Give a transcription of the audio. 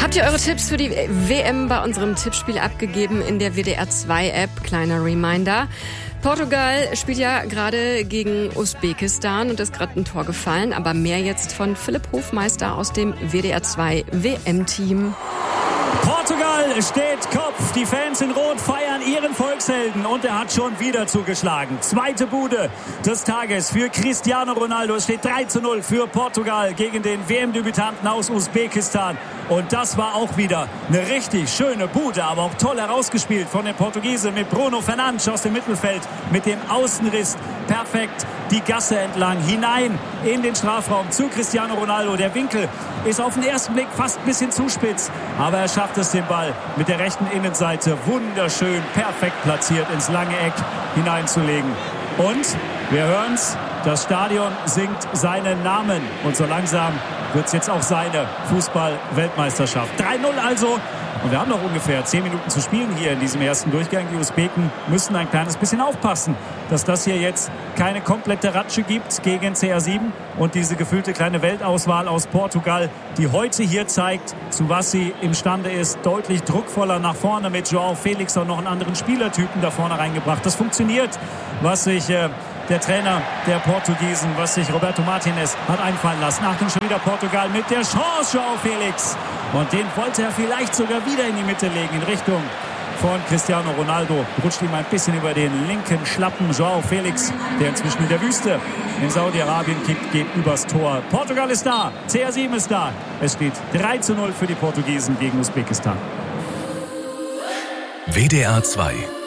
Habt ihr eure Tipps für die WM bei unserem Tippspiel abgegeben in der WDR2-App? Kleiner Reminder. Portugal spielt ja gerade gegen Usbekistan und ist gerade ein Tor gefallen. Aber mehr jetzt von Philipp Hofmeister aus dem WDR2 WM-Team. Portugal steht Kopf. Die Fans in Rot feiern ihren Volkshelden und er hat schon wieder zugeschlagen. Zweite Bude des Tages für Cristiano Ronaldo. Es steht 3:0 für Portugal gegen den WM-Debütanten aus Usbekistan. Und das war auch wieder eine richtig schöne Bude, aber auch toll herausgespielt von den Portugiesen mit Bruno Fernandes aus dem Mittelfeld mit dem Außenriss perfekt die Gasse entlang hinein in den Strafraum zu Cristiano Ronaldo. Der Winkel ist auf den ersten Blick fast ein bisschen zu spitz, aber er schafft es, den Ball mit der rechten Innenseite wunderschön perfekt platziert ins lange Eck hineinzulegen. Und wir hören's, das Stadion singt seinen Namen und so langsam wird es jetzt auch seine Fußball-Weltmeisterschaft. 3:0 also. Und wir haben noch ungefähr 10 Minuten zu spielen hier in diesem ersten Durchgang. Die Usbeken müssen ein kleines bisschen aufpassen, dass das hier jetzt keine komplette Ratsche gibt gegen CR7 und diese gefühlte kleine Weltauswahl aus Portugal, die heute hier zeigt, zu was sie imstande ist. Deutlich druckvoller nach vorne mit João Felix und noch einen anderen Spielertypen da vorne reingebracht. Das funktioniert, was sich der Trainer der Portugiesen, was sich Roberto Martinez hat einfallen lassen. Achtung, schon wieder Portugal mit der Chance, João Felix. Und den wollte er vielleicht sogar wieder in die Mitte legen, in Richtung von Cristiano Ronaldo. Rutscht ihm ein bisschen über den linken Schlappen. João Felix, der inzwischen in der Wüste in Saudi-Arabien kickt, geht übers Tor. Portugal ist da, CR7 ist da. Es steht 3:0 für die Portugiesen gegen Usbekistan. WDR 2